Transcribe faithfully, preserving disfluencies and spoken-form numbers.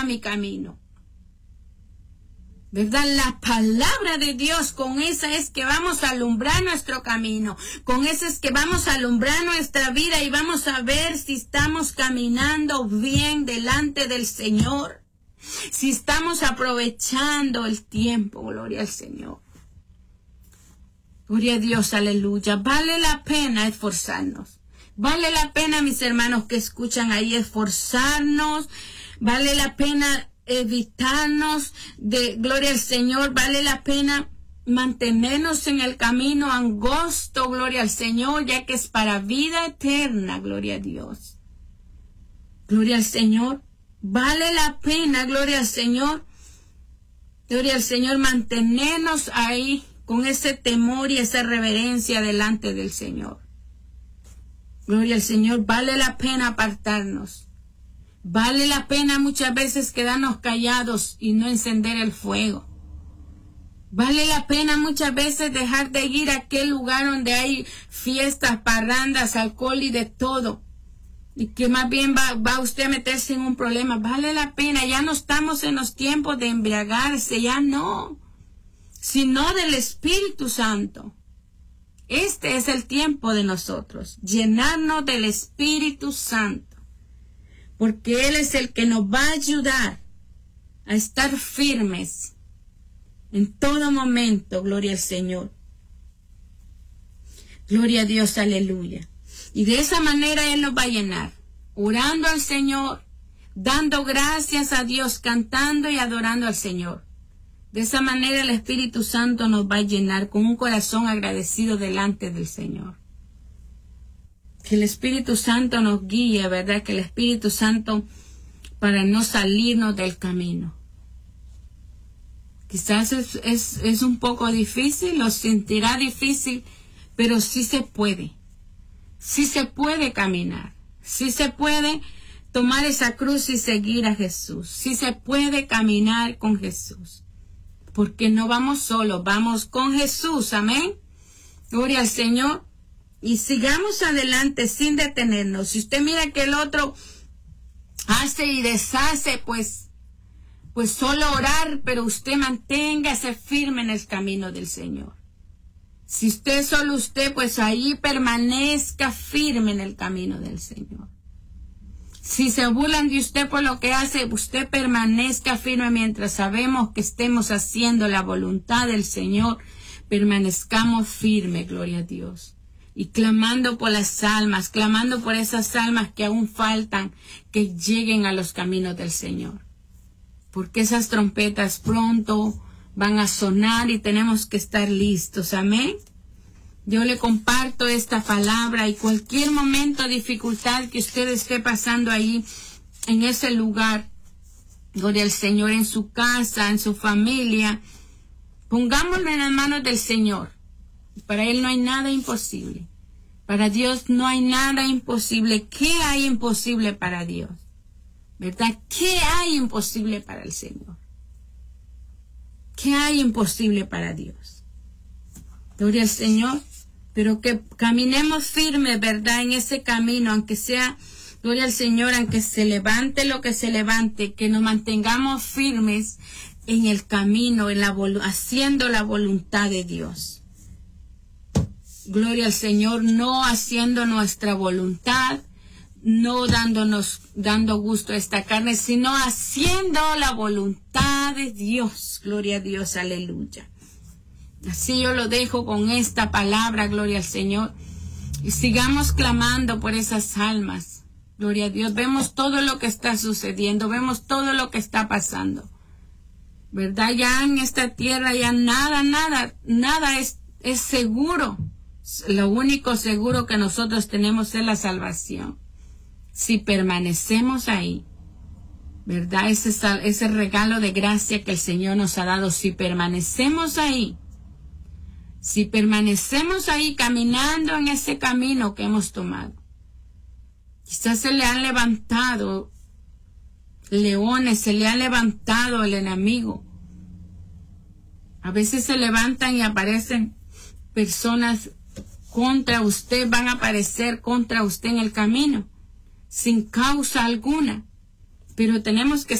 mi camino. ¿Verdad? La palabra de Dios, con esa es que vamos a alumbrar nuestro camino. Con esa es que vamos a alumbrar nuestra vida y vamos a ver si estamos caminando bien delante del Señor. Si estamos aprovechando el tiempo, gloria al Señor. Gloria a Dios, aleluya. Vale la pena esforzarnos. Vale la pena, mis hermanos que escuchan ahí, esforzarnos. Vale la pena evitarnos de, gloria al Señor, vale la pena mantenernos en el camino angosto, gloria al Señor, ya que es para vida eterna, gloria a Dios. Gloria al Señor, vale la pena, gloria al Señor, gloria al Señor, mantenernos ahí con ese temor y esa reverencia delante del Señor. Gloria al Señor, vale la pena apartarnos. Vale la pena muchas veces quedarnos callados y no encender el fuego. Vale la pena muchas veces dejar de ir a aquel lugar donde hay fiestas, parrandas, alcohol y de todo. Y que más bien va, va usted a meterse en un problema. Vale la pena, ya no estamos en los tiempos de embriagarse, ya no. Sino del Espíritu Santo. Este es el tiempo de nosotros, llenarnos del Espíritu Santo. Porque Él es el que nos va a ayudar a estar firmes en todo momento, gloria al Señor. Gloria a Dios, aleluya. Y de esa manera Él nos va a llenar, orando al Señor, dando gracias a Dios, cantando y adorando al Señor. De esa manera el Espíritu Santo nos va a llenar con un corazón agradecido delante del Señor. Que el Espíritu Santo nos guíe, ¿verdad? Que el Espíritu Santo, para no salirnos del camino. Quizás es, es, es un poco difícil, lo sentirá difícil, pero sí se puede. Sí se puede caminar. Sí se puede tomar esa cruz y seguir a Jesús. Sí se puede caminar con Jesús. Porque no vamos solos, vamos con Jesús. Amén. Gloria al Señor. Y sigamos adelante sin detenernos. Si usted mira que el otro hace y deshace, pues, pues solo orar, pero usted manténgase firme en el camino del Señor. Si usted solo usted, pues ahí permanezca firme en el camino del Señor. Si se burlan de usted por lo que hace, usted permanezca firme mientras sabemos que estemos haciendo la voluntad del Señor. Permanezcamos firmes, gloria a Dios. Y clamando por las almas, clamando por esas almas que aún faltan, que lleguen a los caminos del Señor. Porque esas trompetas pronto van a sonar y tenemos que estar listos. Amén. Yo le comparto esta palabra y cualquier momento de dificultad que usted esté pasando ahí, en ese lugar, gloria al Señor, en su casa, en su familia, pongámoslo en las manos del Señor. Para Él no hay nada imposible. Para Dios no hay nada imposible. ¿Qué hay imposible para Dios? ¿Verdad? ¿Qué hay imposible para el Señor? ¿Qué hay imposible para Dios? Gloria al Señor. Pero que caminemos firmes, ¿verdad? En ese camino, aunque sea, gloria al Señor, aunque se levante lo que se levante, que nos mantengamos firmes en el camino, en la haciendo la voluntad de Dios. Gloria al Señor, no haciendo nuestra voluntad, no dándonos, dando gusto a esta carne, sino haciendo la voluntad de Dios. Gloria a Dios, aleluya. Así yo lo dejo con esta palabra, gloria al Señor. Y sigamos clamando por esas almas. Gloria a Dios. Vemos todo lo que está sucediendo, vemos todo lo que está pasando. ¿Verdad? Ya en esta tierra ya nada, nada, nada es, es seguro. Lo único seguro que nosotros tenemos es la salvación. Si permanecemos ahí, ¿verdad? Ese, ese regalo de gracia que el Señor nos ha dado, si permanecemos ahí, si permanecemos ahí caminando en ese camino que hemos tomado, quizás se le han levantado leones, se le ha levantado el enemigo. A veces se levantan y aparecen personas contra usted, van a aparecer contra usted en el camino, sin causa alguna. Pero tenemos que